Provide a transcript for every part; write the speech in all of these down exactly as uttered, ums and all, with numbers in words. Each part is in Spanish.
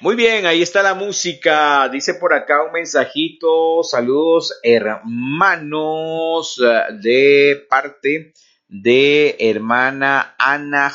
Muy bien, ahí está la música. Dice por acá un mensajito. Saludos, hermanos, eh, de parte de hermana Ana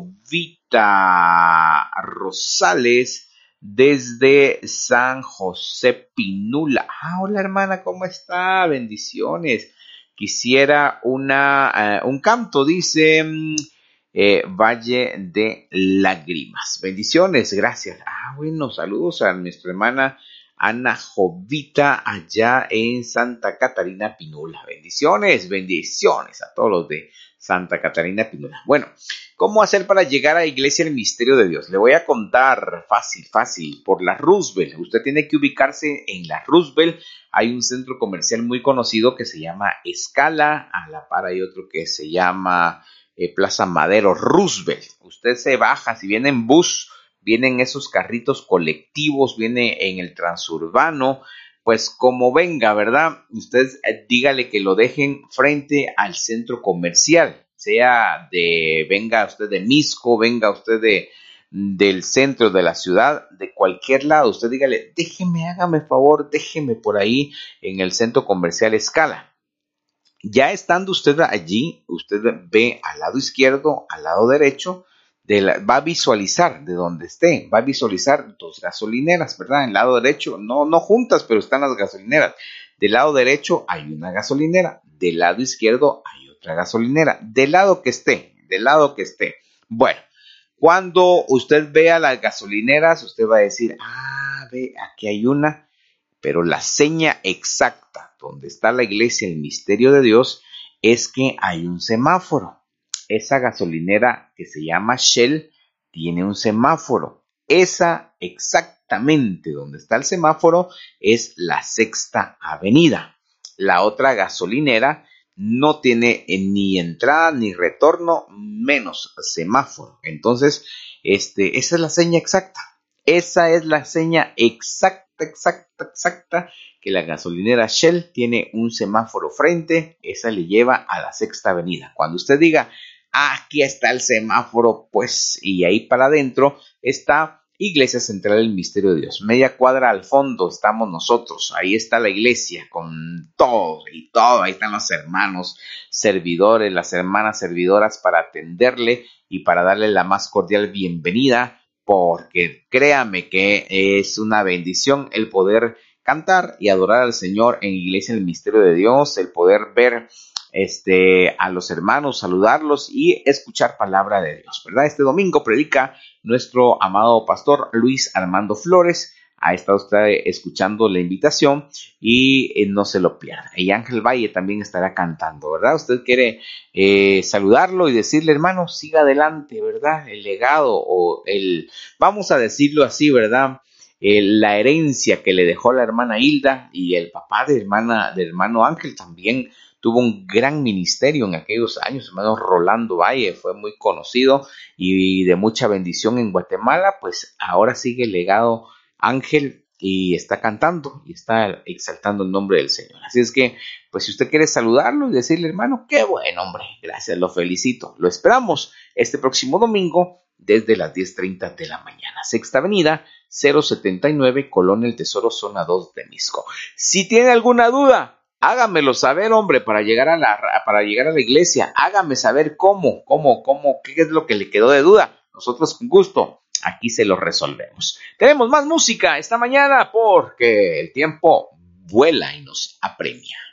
Jovita Rosales desde San José Pinula. Ah, hola hermana, ¿cómo está? Bendiciones. Quisiera una, uh, un canto, dice... Eh, Valle de Lágrimas. Bendiciones, gracias. Ah, bueno, saludos a nuestra hermana Ana Jovita allá en Santa Catarina Pinula. Bendiciones, bendiciones a todos los de Santa Catarina Pinula. Bueno, ¿cómo hacer para llegar a la Iglesia del Misterio de Dios? Le voy a contar fácil, fácil, por la Roosevelt. Usted tiene que ubicarse en la Roosevelt. Hay un centro comercial muy conocido que se llama Escala. A la par hay otro que se llama... Eh, Plaza Madero, Roosevelt. Usted se baja, si viene en bus, vienen esos carritos colectivos, viene en el transurbano, pues como venga, ¿verdad? Usted eh, dígale que lo dejen frente al centro comercial, sea de, venga usted de Misco, venga usted de, del centro de la ciudad, de cualquier lado, usted dígale, déjeme, hágame favor, déjeme por ahí en el centro comercial Escala. Ya estando usted allí, usted ve al lado izquierdo, al lado derecho, de la, va a visualizar de donde esté, va a visualizar dos gasolineras, ¿verdad? En el lado derecho, no, no juntas, pero están las gasolineras. Del lado derecho hay una gasolinera, del lado izquierdo hay otra gasolinera, del lado que esté, del lado que esté. Bueno, cuando usted vea las gasolineras, usted va a decir, ah, ve, aquí hay una. Pero la seña exacta donde está la iglesia, el misterio de Dios, es que hay un semáforo. Esa gasolinera que se llama Shell tiene un semáforo. Esa exactamente donde está el semáforo es la Sexta Avenida. La otra gasolinera no tiene ni entrada ni retorno, menos semáforo. Entonces, este, esa es la seña exacta. Esa es la seña exacta. exacta, exacta, que la gasolinera Shell tiene un semáforo frente, esa le lleva a la Sexta Avenida. Cuando usted diga, aquí está el semáforo, pues, y ahí para adentro está Iglesia Central del Misterio de Dios. Media cuadra al fondo estamos nosotros, ahí está la iglesia con todo y todo, ahí están los hermanos servidores, las hermanas servidoras para atenderle y para darle la más cordial bienvenida. Porque créame que es una bendición el poder cantar y adorar al Señor en Iglesia del Misterio de Dios, el poder ver este, a los hermanos, saludarlos y escuchar palabra de Dios, ¿verdad? Este domingo predica nuestro amado pastor Luis Armando Flores. Ha estado usted escuchando la invitación y eh, no se lo pierda. Y Ángel Valle también estará cantando, ¿verdad? Usted quiere eh, saludarlo y decirle, hermano, siga adelante, ¿verdad? El legado o el, vamos a decirlo así, ¿verdad? Eh, la herencia que le dejó la hermana Hilda y el papá de hermana, del hermano Ángel también tuvo un gran ministerio en aquellos años. Hermano Rolando Valle fue muy conocido y de mucha bendición en Guatemala, pues ahora sigue el legado Ángel y está cantando y está exaltando el nombre del Señor. Así es que, pues si usted quiere saludarlo y decirle, hermano, qué buen hombre, gracias, lo felicito. Lo esperamos este próximo domingo desde las diez treinta de la mañana. Sexta Avenida, cero setenta y nueve, Colonia El Tesoro, zona dos de Misco. Si tiene alguna duda, hágamelo saber, hombre, para llegar a la, para llegar a la iglesia. Hágame saber cómo, cómo, cómo, qué es lo que le quedó de duda. Nosotros con gusto aquí se lo resolvemos. Tenemos más música esta mañana porque el tiempo vuela y nos apremia.